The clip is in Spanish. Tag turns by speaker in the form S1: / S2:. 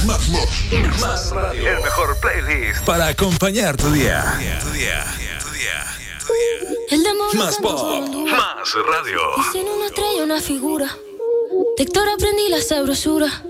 S1: Más radio. El mejor playlist para acompañar tu día. Más pop. Más radio.
S2: Y sin una estrella, una figura. De Héctor aprendí la sabrosura.